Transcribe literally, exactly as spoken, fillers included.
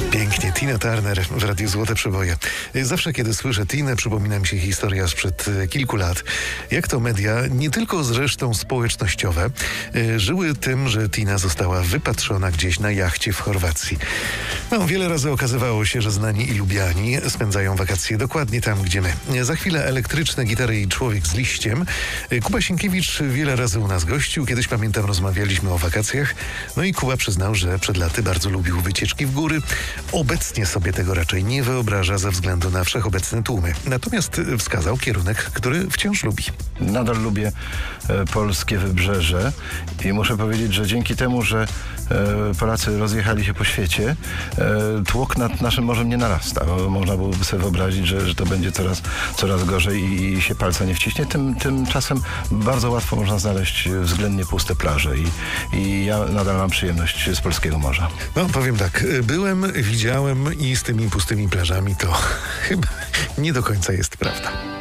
Pięknie, Tina Turner w Radiu Złote Przeboje. Zawsze, kiedy słyszę Tinę, przypomina mi się historia sprzed kilku lat. Jak to media, nie tylko zresztą społecznościowe, żyły tym, że Tina została wypatrzona gdzieś na jachcie w Chorwacji. No, wiele razy okazywało się, że znani i lubiani spędzają wakacje dokładnie tam, gdzie my. Za chwilę elektryczne gitary i człowiek z liściem. Kuba Sienkiewicz wiele razy u nas gościł. Kiedyś, pamiętam, rozmawialiśmy o wakacjach. No i Kuba przyznał, że przed laty bardzo lubił wycieczki w góry. Obecnie sobie tego raczej nie wyobraża ze względu na wszechobecne tłumy. Natomiast wskazał kierunek, który wciąż lubi. Nadal lubię e, polskie wybrzeże i muszę powiedzieć, że dzięki temu, że e, Polacy rozjechali się po świecie, e, tłok nad naszym morzem nie narasta. Bo można byłoby sobie wyobrazić, że, że to będzie coraz, coraz gorzej i, i się palca nie wciśnie. Tym, tymczasem bardzo łatwo można znaleźć względnie puste plaże i, i ja nadal mam przyjemność z polskiego morza. No, powiem tak, byłem, widziałem i z tymi pustymi plażami to chyba nie do końca jest prawda.